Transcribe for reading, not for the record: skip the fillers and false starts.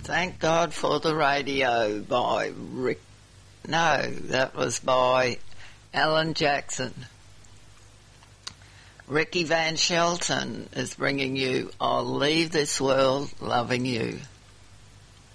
Thank God for the Radio by Rick. No, that was by Alan Jackson. Ricky Van Shelton is bringing you I'll Leave This World Loving You.